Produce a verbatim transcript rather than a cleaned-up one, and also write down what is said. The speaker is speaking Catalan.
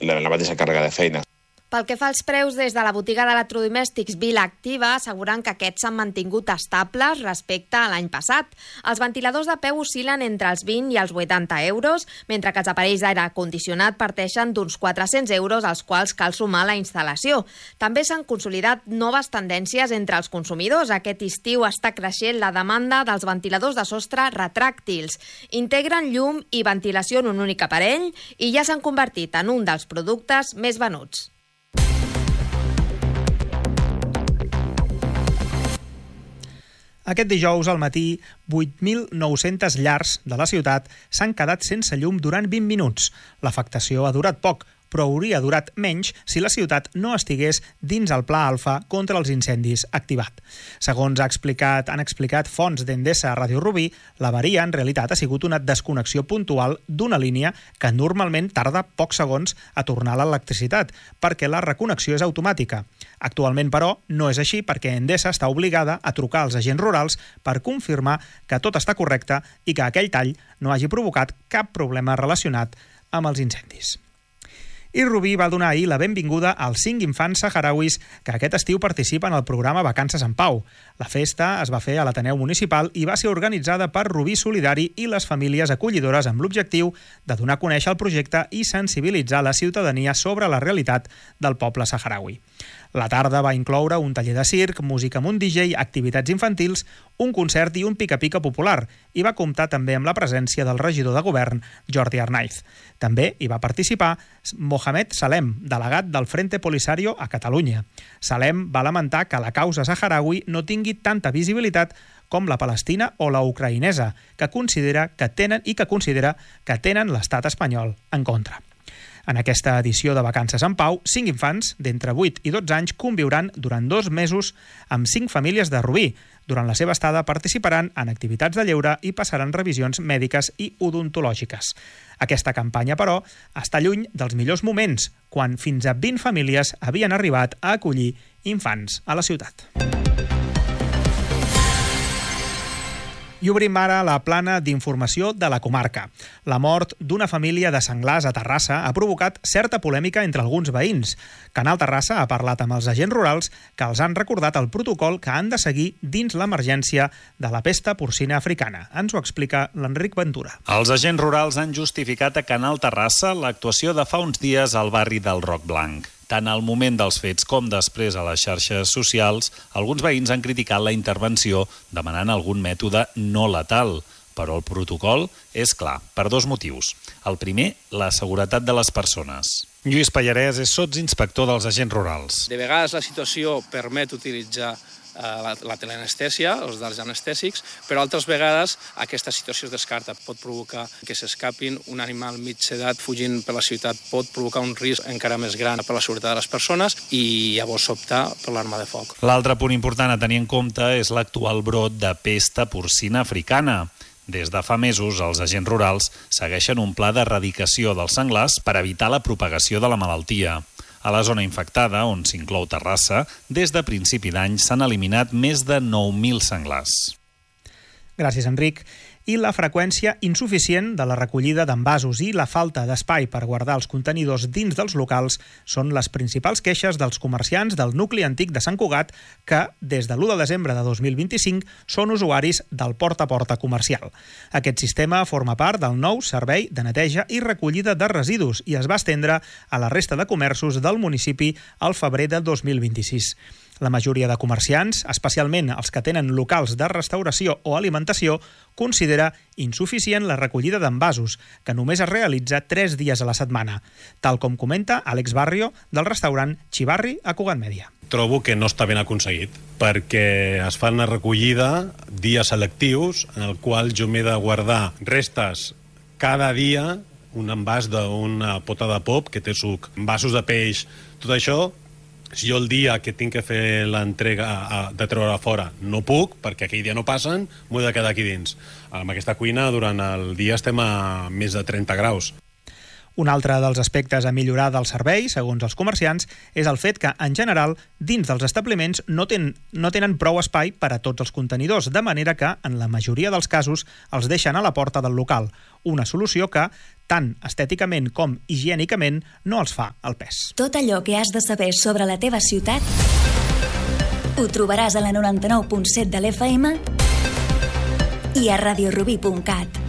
la, la mateixa càrrega de feina. Pel que fa als preus, des de la botiga d'electrodomèstics Vila Activa asseguren que aquests s'han mantingut estables respecte a l'any passat. Els ventiladors de peu oscil·len entre els vint i els vuitanta euros, mentre que els aparells d'aire condicionat parteixen d'uns quatre-cents euros, als quals cal sumar la instal·lació. També s'han consolidat noves tendències entre els consumidors. Aquest estiu està creixent la demanda dels ventiladors de sostre retràctils. Integren llum i ventilació en un únic aparell i ja s'han convertit en un dels productes més venuts. Aquest dijous al matí, vuit mil nou-centes llars de la ciutat s'han quedat sense llum durant vint minuts. L'afectació ha durat poc, però hauria durat menys si la ciutat no estigués dins el Pla Alfa contra els incendis activat. Segons ha explicat, han explicat fonts d'Endesa a Ràdio Rubí, l'avaria en realitat ha sigut una desconnexió puntual d'una línia que normalment tarda pocs segons a tornar l'electricitat, perquè la reconnexió és automàtica. Actualment, però, no és així perquè Endesa està obligada a trucar als agents rurals per confirmar que tot està correcte i que aquell tall no hagi provocat cap problema relacionat amb els incendis. I Rubí va donar ahir la benvinguda als cinc infants saharauis que aquest estiu participen al programa Vacances en Pau. La festa es va fer a l'Ateneu Municipal i va ser organitzada per Rubí Solidari i les famílies acollidores amb l'objectiu de donar a conèixer el projecte i sensibilitzar la ciutadania sobre la realitat del poble saharaui. La tarda va incloure un taller de circ, música amb un D J, activitats infantils, un concert i un pica-pica popular, i va comptar també amb la presència del regidor de govern, Jordi Arnaiz. També hi va participar Mohamed Salem, delegat del Frente Polisario a Catalunya. Salem va lamentar que la causa saharaui no tingui tanta visibilitat com la palestina o la ucraïnesa, que considera que tenen i que considera que tenen l'estat espanyol en contra. En aquesta edició de Vacances en Pau, cinc infants d'entre vuit i dotze anys conviuran durant dos mesos amb cinc famílies de Rubí. Durant la seva estada participaran en activitats de lleure i passaran revisions mèdiques i odontològiques. Aquesta campanya, però, està lluny dels millors moments, quan fins a vint famílies havien arribat a acollir infants a la ciutat. I obrim ara la plana d'informació de la comarca. La mort d'una família de senglars a Terrassa ha provocat certa polèmica entre alguns veïns. Canal Terrassa ha parlat amb els agents rurals que els han recordat el protocol que han de seguir dins l'emergència de la pesta porcina africana. Ens ho explica l'Enric Ventura. Els agents rurals han justificat a Canal Terrassa l'actuació de fa uns dies al barri del Roc Blanc. Tant al moment dels fets com després a les xarxes socials, alguns veïns han criticat la intervenció demanant algun mètode no letal. Però el protocol és clar, per dos motius. El primer, la seguretat de les persones. Lluís Pallarès és sotsinspector dels agents rurals. De vegades la situació permet utilitzar la, la teleanestèsia, els dels anestèsics, però altres vegades aquesta situació es descarta. Pot provocar que s'escapin un animal mig sedat fugint per la ciutat, pot provocar un risc encara més gran per la seguretat de les persones i llavors optar per l'arma de foc. L'altre punt important a tenir en compte és l'actual brot de pesta porcina africana. Des de fa mesos, els agents rurals segueixen un pla d'erradicació dels senglars per evitar la propagació de la malaltia. A la zona infectada, on s'inclou Terrassa, des de principi d'any s'han eliminat més de nou mil senglars. Gràcies, Enric. I la freqüència insuficient de la recollida d'envasos i la falta d'espai per guardar els contenidors dins dels locals són les principals queixes dels comerciants del nucli antic de Sant Cugat que, des de l'u de desembre de dos mil vint-i-cinc, són usuaris del porta a porta comercial. Aquest sistema forma part del nou servei de neteja i recollida de residus i es va estendre a la resta de comerços del municipi al febrer de dos mil vint-i-sis. La majoria de comerciants, especialment els que tenen locals de restauració o alimentació, considera insuficient la recollida d'envasos, que només es realitza tres dies a la setmana, tal com comenta Àlex Barrio, del restaurant Chivarri a Cugat Mèdia. Trobo que no està ben aconseguit, perquè es fa una recollida, dies selectius, en el qual jo m'he de guardar restes cada dia, un envàs d'una pota de pop que té suc, envasos de peix, tot això. Si jo el dia que tinc que fer l'entrega de treure fora no puc, perquè aquell dia no passen, m'ho he de quedar aquí dins. Amb aquesta cuina, durant el dia estem a més de trenta graus. Un altre dels aspectes a millorar del servei, segons els comerciants, és el fet que, en general, dins dels establiments no, ten, no tenen prou espai per a tots els contenidors, de manera que, en la majoria dels casos, els deixen a la porta del local. Una solució que, tant estèticament com higiènicament, no els fa el pes. Tot allò que has de saber sobre la teva ciutat ho trobaràs a la noranta-nou punt set de l'F M i a radiorubí punt cat.